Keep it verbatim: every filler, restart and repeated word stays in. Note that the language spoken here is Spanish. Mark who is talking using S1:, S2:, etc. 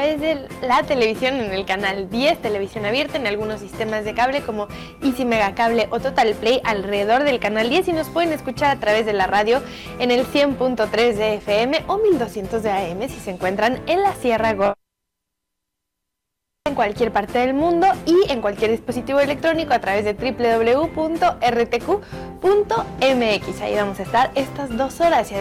S1: través de la televisión en el canal diez, televisión abierta, en algunos sistemas de cable como Easy Megacable o Total Play alrededor del canal diez, y nos pueden escuchar a través de la radio en el cien punto tres de F M o mil doscientos de A M si se encuentran en la Sierra Gorda, en cualquier parte del mundo, y en cualquier dispositivo electrónico a través de doble u doble u doble u punto r t q punto m x. Ahí vamos a estar estas dos horas.